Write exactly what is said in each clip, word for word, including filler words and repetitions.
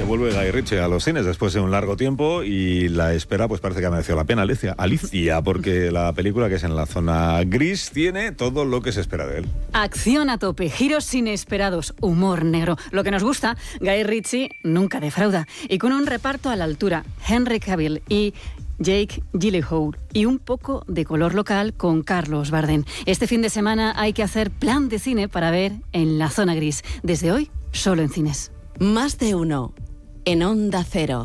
vuelve Guy Ritchie a los cines después de un largo tiempo y la espera pues parece que ha merecido la pena, Alicia, Alicia, porque la película, que es En la zona gris, tiene todo lo que se espera de él. Acción a tope, giros inesperados, humor negro. Lo que nos gusta, Guy Ritchie nunca defrauda. Y con un reparto a la altura, Henry Cavill y Jake Gyllenhaal, y un poco de color local con Carlos Bardem. Este fin de semana hay que hacer plan de cine para ver En la zona gris. Desde hoy, solo en cines. Más de uno, en Onda Cero.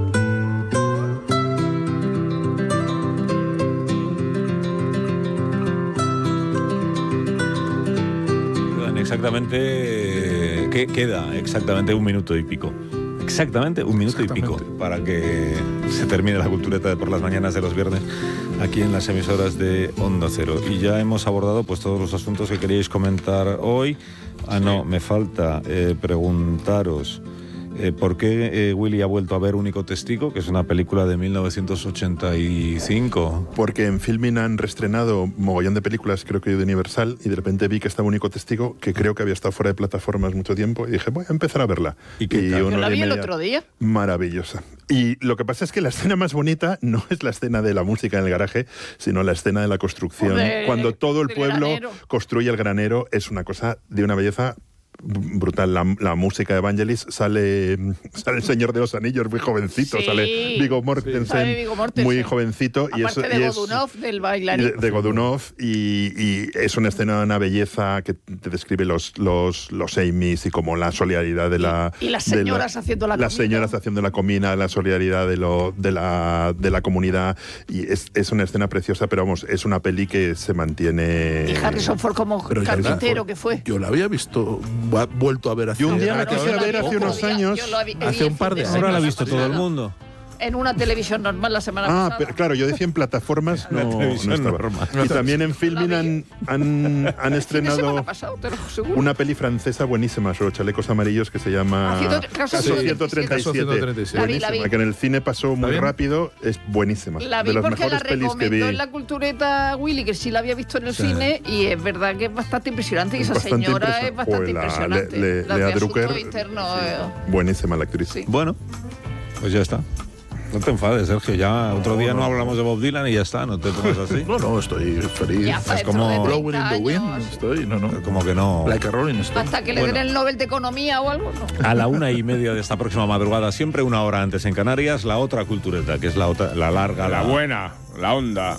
Quedan exactamente... ¿Qué queda? Exactamente un minuto y pico. Exactamente un minuto y pico para que se termine la cultureta de por las mañanas de los viernes aquí en las emisoras de Onda Cero. Y ya hemos abordado pues todos los asuntos que queríais comentar hoy. Ah, no, me falta eh, preguntaros eh, por qué eh, Willy ha vuelto a ver Único Testigo, que es una película de mil novecientos ochenta y cinco. Porque en Filmin han reestrenado mogollón de películas, creo que de Universal, y de repente vi que estaba Único Testigo, que creo que había estado fuera de plataformas mucho tiempo, y dije, voy a empezar a verla. ¿Y qué tal? Yo la vi el otro día. Maravillosa. Y lo que pasa es que la escena más bonita no es la escena de la música en el garaje, sino la escena de la construcción. De, Cuando todo el pueblo granero. construye el granero, es una cosa de una belleza brutal. La, la música de Evangelis, sale, sale el Señor de los Anillos muy jovencito, Sí. sale Viggo Mortensen, Sale Viggo Mortensen. muy jovencito. Aparte y es, de y es- Godunov, del bailarín. de, de Godunov, y, y es una escena de una belleza que te describe los, los, los Amy's y como la solidaridad de la... Y las de la- señoras haciendo la Las comida. señoras haciendo la comida, la solidaridad de, lo, de, la, de la comunidad, y es, es una escena preciosa, pero vamos, es una peli que se mantiene... Y Harrison Ford como Pero ya carpintero la- que fue. Yo la había visto, vu- vuelto a ver hace Yo un día la hace- quise ver hace unos años. Yo lo vi- vi Hace el un par fin de de años. Ahora la ha semana visto todo el pasada. mundo. En una televisión normal la semana Ah, pasada. pero claro, yo decía en plataformas, no, La televisión no estaba. normal. Y también en Filmin han, han, han El fin de semana estrenado pasado, te lo aseguro. una peli francesa buenísima sobre los chalecos amarillos que se llama Ah, ciento- Caso Caso ciento treinta y Caso siete. ciento treinta y siete. La vi, la Buenísima, vi. que en el cine pasó muy bien? rápido, es buenísima. La vi de las porque la mejores pelis que vi. recomendó en la cultureta Willy, que sí la había visto en el Sí. cine, y es verdad que es bastante impresionante, y esa Bastante señora impresionante. es bastante Joder, la- impresionante. Le- La Lea de Drucker, asuntos internos, eh, Buenísima la actriz. sí. Bueno, pues ya está. No te enfades, Sergio. Ya otro día no hablamos de Bob Dylan y ya está. No te tomas así. No, no, estoy feliz. Ya, para es dentro como- de treinta Blowing in the wind, años, estoy, no, no. Como que no. Like a Rolling Stone. hasta que le Bueno. den el Nobel de Economía o algo, no. A la una y media de esta próxima madrugada, siempre una hora antes en Canarias, la otra cultureta, que es la otra, la larga, La buena, la onda,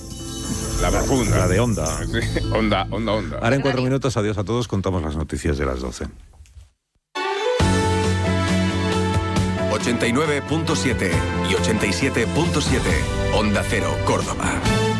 la profunda. la de onda. Sí, onda, onda, onda. Ahora en cuatro minutos, adiós a todos, contamos las noticias de las doce. ochenta y nueve punto siete y ochenta y siete punto siete. Onda Cero, Córdoba.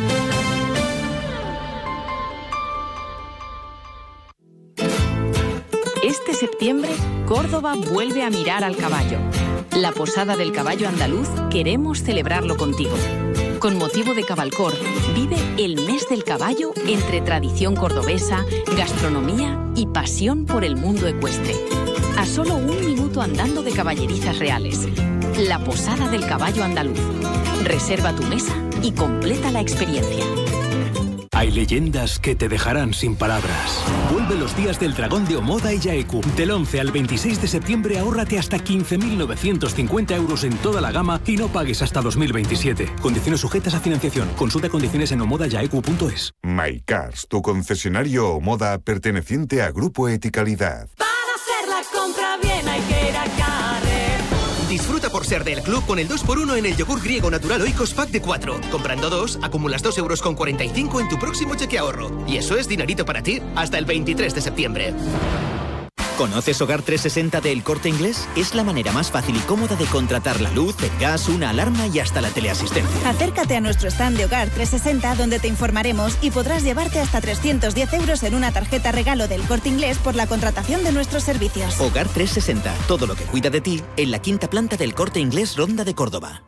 Este septiembre, Córdoba vuelve a mirar al caballo. La Posada del Caballo Andaluz queremos celebrarlo contigo. Con motivo de Cabalcor, vive el mes del caballo entre tradición cordobesa, gastronomía y pasión por el mundo ecuestre. A solo un minuto andando de Caballerizas Reales. La Posada del Caballo Andaluz. Reserva tu mesa y completa la experiencia. Hay leyendas que te dejarán sin palabras. Vuelve los días del dragón de Omoda y Yaeku. Del once al veintiséis de septiembre ahórrate hasta quince mil novecientos cincuenta euros en toda la gama y no pagues hasta dos mil veintisiete. Condiciones sujetas a financiación. Consulta condiciones en omoda yaeku punto es. MyCars, tu concesionario Omoda perteneciente a Grupo Eticalidad. Para hacer la compra bien hay que ir a Carrer. Disfruta por ser del club con el dos por uno en el yogur griego natural Oikos Pack de cuatro. Comprando dos, acumulas dos euros con cuarenta y cinco en tu próximo cheque ahorro. Y eso es dinerito para ti hasta el veintitrés de septiembre. ¿Conoces Hogar trescientos sesenta de El Corte Inglés? Es la manera más fácil y cómoda de contratar la luz, el gas, una alarma y hasta la teleasistencia. Acércate a nuestro stand de Hogar trescientos sesenta donde te informaremos y podrás llevarte hasta trescientos diez euros en una tarjeta regalo del Corte Inglés por la contratación de nuestros servicios. Hogar trescientos sesenta, todo lo que cuida de ti en la quinta planta del Corte Inglés Ronda de Córdoba.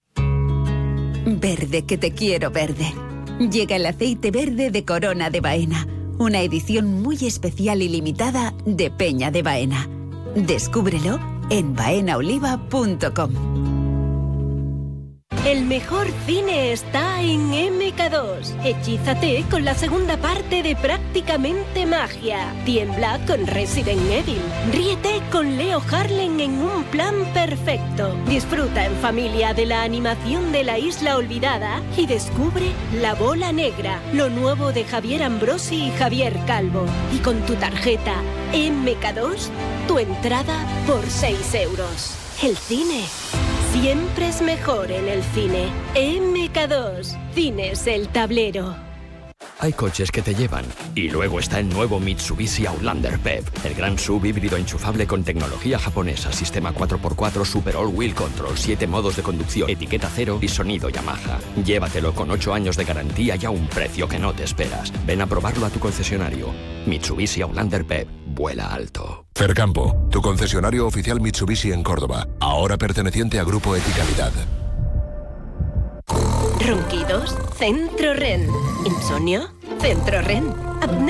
Verde que te quiero verde. Llega el aceite verde de Corona de Baena. Una edición muy especial y limitada de Peña de Baena. Descúbrelo en baena oliva punto com. El mejor cine está en M K dos. Hechízate con la segunda parte de Prácticamente Magia. Tiembla con Resident Evil. Ríete con Leo Harlem en Un Plan Perfecto. Disfruta en familia de la animación de La Isla Olvidada y descubre La Bola Negra, lo nuevo de Javier Ambrosi y Javier Calvo. Y con tu tarjeta M K dos, tu entrada por seis euros. El cine siempre es mejor en el cine. M K dos, Cines El Tablero. Hay coches que te llevan. Y luego está el nuevo Mitsubishi Outlander P E V, el gran sub híbrido enchufable con tecnología japonesa, sistema cuatro por cuatro Super All Wheel Control, siete modos de conducción, etiqueta cero y sonido Yamaha. Llévatelo con ocho años de garantía y a un precio que no te esperas. Ven a probarlo a tu concesionario. Mitsubishi Outlander P E V. Vuela alto. Fercampo, tu concesionario oficial Mitsubishi en Córdoba, ahora perteneciente a Grupo Eticalidad. Ronquidos, Centro Ren. Insomnio, Centro Ren. Apnea